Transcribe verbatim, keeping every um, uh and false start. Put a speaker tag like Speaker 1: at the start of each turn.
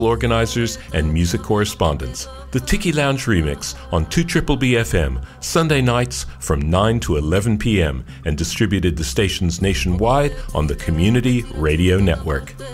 Speaker 1: organizers and music correspondents. The Tiki Lounge Remix on two B B B F M, Sunday nights from nine to eleven p m and distributed to stations nationwide on the Community Radio Network.